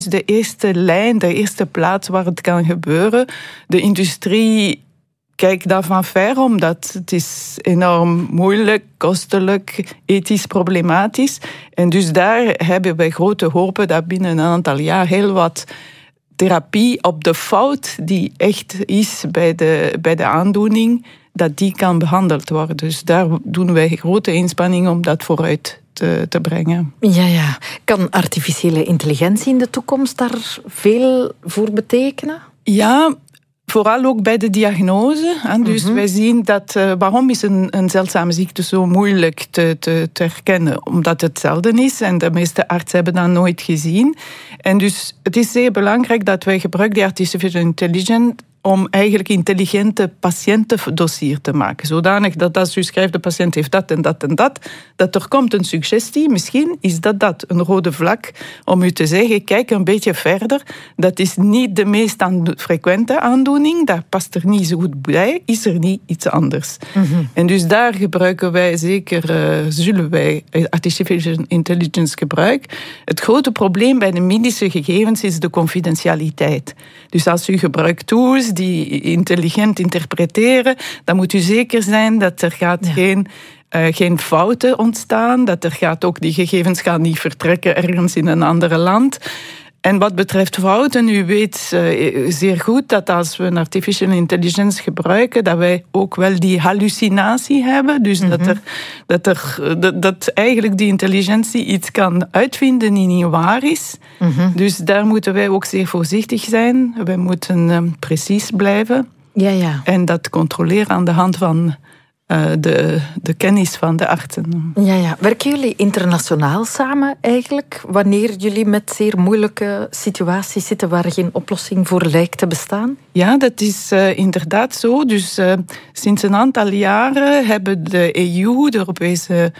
de eerste lijn, de eerste plaats waar het kan gebeuren. De industrie kijkt daarvan ver, omdat het is enorm moeilijk, kostelijk, ethisch problematisch. En dus daar hebben wij grote hopen dat binnen een aantal jaar heel wat therapie op de fout die echt is bij de aandoening, dat die kan behandeld worden. Dus daar doen wij grote inspanningen om dat vooruit te brengen. Ja. Kan artificiële intelligentie in de toekomst daar veel voor betekenen? Ja, vooral ook bij de diagnose. Dus wij zien dat, waarom is een zeldzame ziekte zo moeilijk te herkennen? Omdat het zelden is en de meeste artsen hebben dat nooit gezien. En dus het is zeer belangrijk dat wij gebruiken die artificial intelligence om eigenlijk intelligente patiëntendossier te maken. Zodanig dat als u schrijft, de patiënt heeft dat en dat en dat er komt een suggestie, misschien is dat een rode vlak om u te zeggen, kijk een beetje verder, dat is niet de meest frequente aandoening, daar past er niet zo goed bij, is er niet iets anders. En dus daar gebruiken wij zeker, zullen wij artificial intelligence gebruiken. Het grote probleem bij de medische gegevens is de confidentialiteit. Dus als u gebruikt tools die intelligent interpreteren, dan moet u zeker zijn dat er geen fouten ontstaan, dat die gegevens gaan niet vertrekken ergens in een ander land. En wat betreft fouten, u weet zeer goed dat als we een artificial intelligence gebruiken, dat wij ook wel die hallucinatie hebben. Dus dat eigenlijk die intelligentie iets kan uitvinden die niet waar is. Dus daar moeten wij ook zeer voorzichtig zijn. Wij moeten precies blijven. Ja. En dat controleren aan de hand van de kennis van de artsen. Ja. Werken jullie internationaal samen eigenlijk, wanneer jullie met zeer moeilijke situaties zitten waar geen oplossing voor lijkt te bestaan? Ja, dat is inderdaad zo. Dus sinds een aantal jaren hebben de EU, de Europese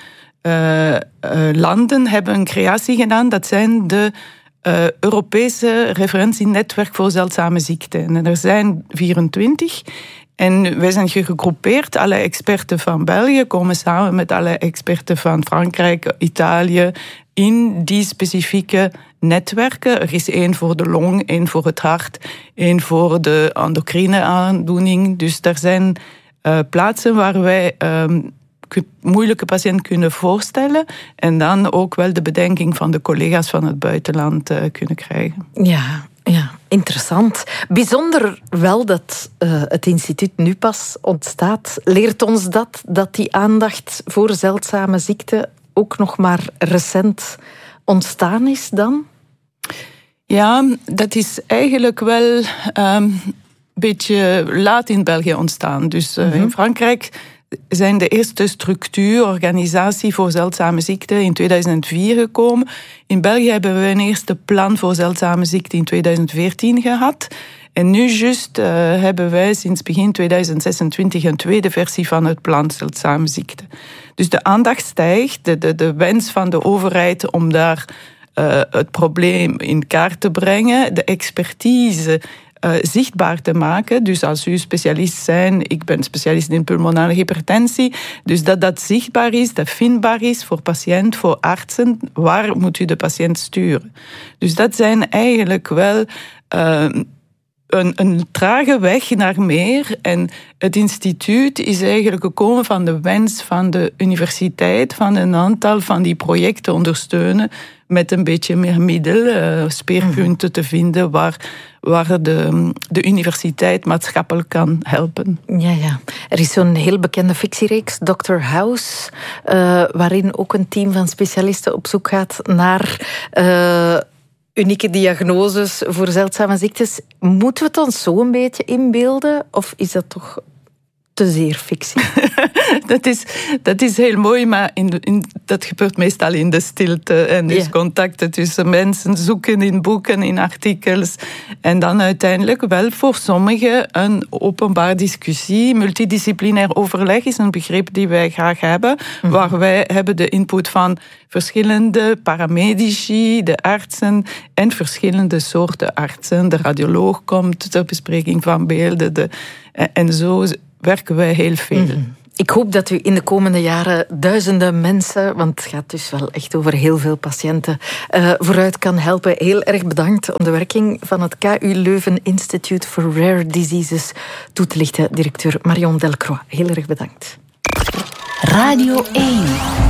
landen, hebben een creatie gedaan. Dat zijn de Europese referentienetwerk voor zeldzame ziekten. En er zijn 24. En wij zijn gegroepeerd, alle experten van België komen samen met alle experten van Frankrijk, Italië, in die specifieke netwerken. Er is één voor de long, één voor het hart, één voor de endocrine aandoening. Dus er zijn plaatsen waar wij moeilijke patiënten kunnen voorstellen en dan ook wel de bedenking van de collega's van het buitenland kunnen krijgen. Ja, interessant. Bijzonder wel dat het instituut nu pas ontstaat. Leert ons dat die aandacht voor zeldzame ziekten ook nog maar recent ontstaan is dan? Ja, dat is eigenlijk wel een beetje laat in België ontstaan. Dus in Frankrijk zijn de eerste organisatie voor zeldzame ziekten in 2004 gekomen. In België hebben we een eerste plan voor zeldzame ziekten in 2014 gehad. En nu juist hebben wij sinds begin 2026 een tweede versie van het plan zeldzame ziekten. Dus de aandacht stijgt, de wens van de overheid om daar het probleem in kaart te brengen, de expertise zichtbaar te maken. Dus als u specialist bent, ik ben specialist in pulmonale hypertensie, dus dat zichtbaar is, dat vindbaar is voor patiënt, voor artsen, waar moet u de patiënt sturen. Dus dat zijn eigenlijk wel een trage weg naar meer. En het instituut is eigenlijk gekomen van de wens van de universiteit, van een aantal van die projecten ondersteunen, met een beetje meer middelen, speerpunten te vinden waar de universiteit maatschappelijk kan helpen. Ja. Er is zo'n heel bekende fictiereeks, Dr. House, waarin ook een team van specialisten op zoek gaat naar unieke diagnoses voor zeldzame ziektes. Moeten we het ons zo een beetje inbeelden? Of is dat toch te zeer fictie? dat is heel mooi, maar dat gebeurt meestal in de stilte. En dus contacten tussen mensen, zoeken in boeken, in artikels. En dan uiteindelijk wel voor sommigen een openbaar discussie. Multidisciplinair overleg is een begrip die wij graag hebben. Waar wij hebben de input van verschillende paramedici, de artsen en verschillende soorten artsen. De radioloog komt ter bespreking van beelden. En zo werken wij heel veel. Ik hoop dat u in de komende jaren duizenden mensen, want het gaat dus wel echt over heel veel patiënten, vooruit kan helpen. Heel erg bedankt om de werking van het KU Leuven Institute for Rare Diseases toe te lichten. Directeur Marion Delcroix, heel erg bedankt. Radio 1